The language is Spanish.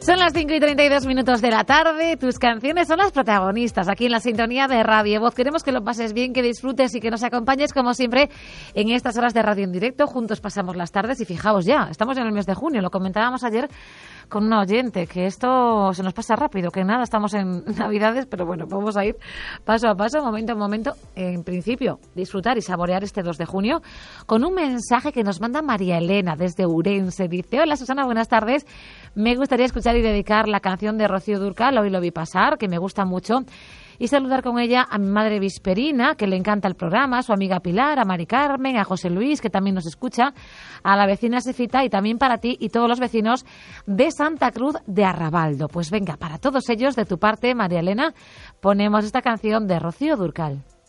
Son las 5:32 de la tarde. Tus canciones son las protagonistas aquí en la sintonía de Radio Voz. Queremos que lo pases bien, que disfrutes y que nos acompañes como siempre en estas horas de radio en directo. Juntos pasamos las tardes y fijaos ya, estamos en el mes de junio. Lo comentábamos ayer con una oyente, que esto se nos pasa rápido, que nada, estamos en Navidades, pero bueno, vamos a ir paso a paso, momento a momento. En principio, disfrutar y saborear este 2 de junio con un mensaje que nos manda María Elena desde Ourense. Dice: hola Susana, buenas tardes. Me gustaría escuchar y dedicar la canción de Rocío Dúrcal, Hoy lo vi pasar, que me gusta mucho, y saludar con ella a mi madre Visperina, que le encanta el programa, a su amiga Pilar, a Mari Carmen, a José Luis, que también nos escucha, a la vecina Sefita y también para ti y todos los vecinos de Santa Cruz de Arrabaldo. Pues venga, para todos ellos, de tu parte, María Elena, ponemos esta canción de Rocío Dúrcal.